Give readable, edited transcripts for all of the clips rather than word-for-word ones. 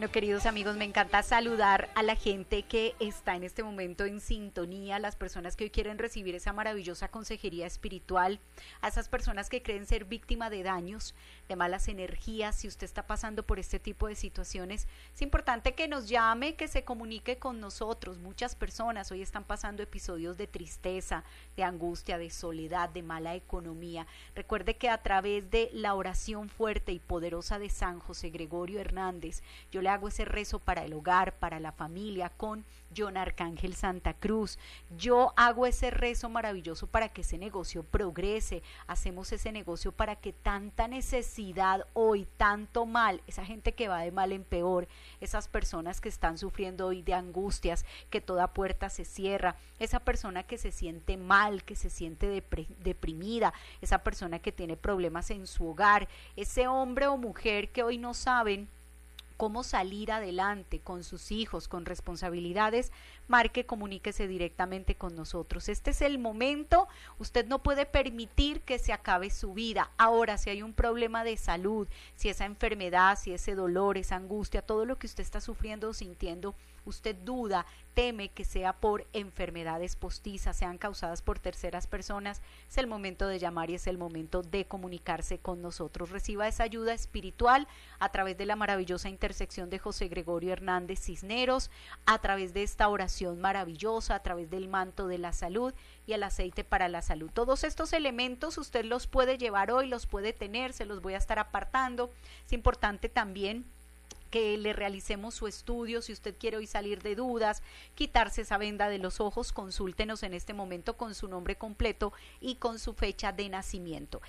Bueno, queridos amigos, me encanta saludar a la gente que está en este momento en sintonía, las personas que hoy quieren recibir esa maravillosa consejería espiritual, a esas personas que creen ser víctima de daños, de malas energías. Si usted está pasando por este tipo de situaciones, es importante que nos llame, que se comunique con nosotros. Muchas personas hoy están pasando episodios de tristeza, de angustia, de soledad, de mala economía. Recuerde que a través de la oración fuerte y poderosa de San José Gregorio Hernández, yo le hago ese rezo para el hogar, para la familia, con John Arcángel Santa Cruz. Yo hago ese rezo maravilloso para que ese negocio progrese. Hacemos ese negocio para que tanta necesidad hoy, tanto mal, esa gente que va de mal en peor, esas personas que están sufriendo hoy de angustias, que toda puerta se cierra, esa persona que se siente mal, que se siente deprimida, esa persona que tiene problemas en su hogar, ese hombre o mujer que hoy no saben cómo salir adelante con sus hijos, con responsabilidades, marque, comuníquese directamente con nosotros. Este es el momento, usted no puede permitir que se acabe su vida. Ahora, si hay un problema de salud, si esa enfermedad, si ese dolor, esa angustia, todo lo que usted está sufriendo o sintiendo, usted duda, teme que sea por enfermedades postizas, sean causadas por terceras personas, es el momento de llamar y es el momento de comunicarse con nosotros. Reciba esa ayuda espiritual a través de la maravillosa intersección de José Gregorio Hernández Cisneros, a través de esta oración maravillosa, a través del manto de la salud y el aceite para la salud. Todos estos elementos usted los puede llevar hoy, los puede tener, se los voy a estar apartando. Es importante también que le realicemos su estudio. Si usted quiere hoy salir de dudas, quitarse esa venda de los ojos, consúltenos en este momento con su nombre completo y con su fecha de nacimiento.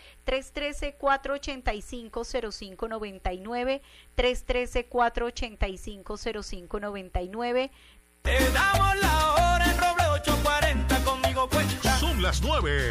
313-485-0599, 313-485-0599. Te damos la hora en Roble 840, conmigo cuenta. Son las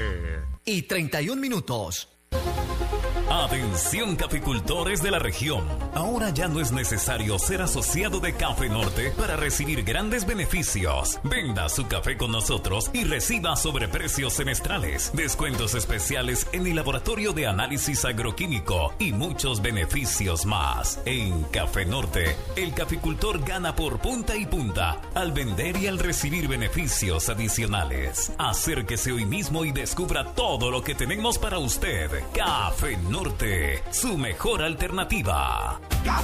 9:31. Atención, caficultores de la región. Ahora ya no es necesario ser asociado de Café Norte para recibir grandes beneficios. Venda su café con nosotros y reciba sobreprecios semestrales, descuentos especiales en el laboratorio de análisis agroquímico y muchos beneficios más. En Café Norte, el caficultor gana por punta y punta al vender y al recibir beneficios adicionales. Acérquese hoy mismo y descubra todo lo que tenemos para usted. Café Norte, su mejor alternativa.